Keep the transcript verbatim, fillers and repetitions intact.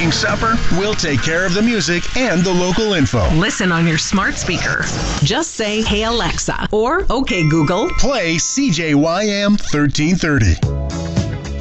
making supper, we'll take care of the music and the local info. Listen on your smart speaker. Just say, "Hey Alexa," or "Okay Google, play C J Y M thirteen thirty."